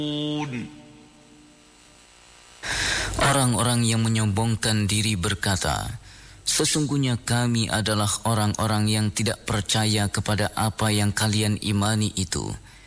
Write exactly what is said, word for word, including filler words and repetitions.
Orang-orang yang menyombongkan diri berkata, sesungguhnya kami adalah orang-orang yang tidak percaya kepada apa yang kalian imani itu.